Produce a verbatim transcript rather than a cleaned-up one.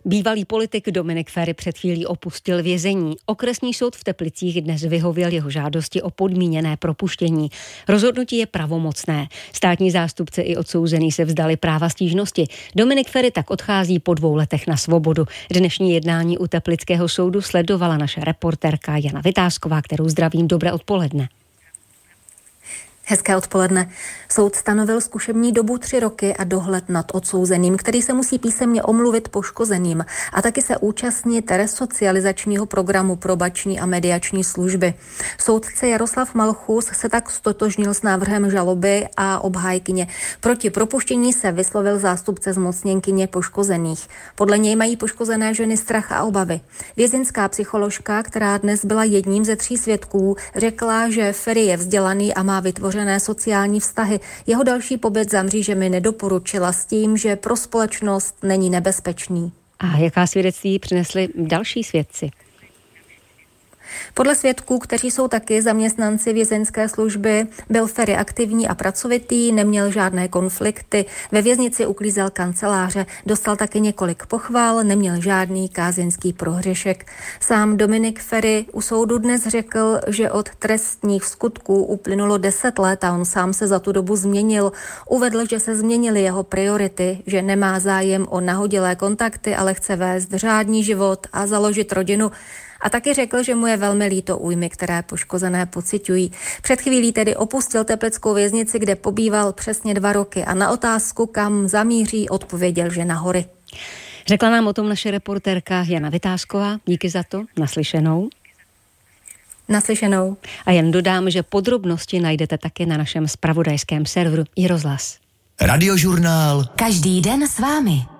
Bývalý politik Dominik Feri před chvílí opustil vězení. Okresní soud v Teplicích dnes vyhověl jeho žádosti o podmíněné propuštění. Rozhodnutí je pravomocné. Státní zástupce i odsouzený se vzdali práva stížnosti. Dominik Feri tak odchází po dvou letech na svobodu. Dnešní jednání u Teplického soudu sledovala naše reportérka Jana Vytázková, kterou zdravím. Dobré odpoledne. Hezké odpoledne. Soud stanovil zkušební dobu tři roky a dohled nad odsouzeným, který se musí písemně omluvit poškozeným a taky se účastnit resocializačního programu probační a mediační služby. Soudce Jaroslav Malchus se tak stotožnil s návrhem žaloby a obhájkyně. Proti propuštění se vyslovil zástupce zmocněnkyně poškozených. Podle něj mají poškozené ženy strach a obavy. Vězeňská psycholožka, která dnes byla jedním ze tří svědků, řekla, že Feri je vzdělaný a má vytvořené sociální vztahy. Jeho další pobyt za mřížemi nedoporučila s tím, že pro společnost není nebezpečný. A jaká svědectví přinesli další svědci? Podle svědků, kteří jsou taky zaměstnanci vězeňské služby, byl Feri aktivní a pracovitý, neměl žádné konflikty, ve věznici uklízel kanceláře, dostal taky několik pochval, neměl žádný kázeňský prohřešek. Sám Dominik Feri u soudu dnes řekl, že od trestních skutků uplynulo deset let a on sám se za tu dobu změnil. Uvedl, že se změnily jeho priority, že nemá zájem o nahodilé kontakty, ale chce vést řádný život a založit rodinu. A taky řekl, že mu je velmi líto újmy, které poškozené pociťují. Před chvílí tedy opustil teplickou věznici, kde pobýval přesně dva roky a na otázku, kam zamíří, odpověděl, že na hory. Řekla nám o tom naše reportérka Jana Vytázková. Díky za to. Naslyšenou. Naslyšenou. A jen dodám, že podrobnosti najdete také na našem zpravodajském serveru iRozhlas. Radiožurnál. Každý den s vámi.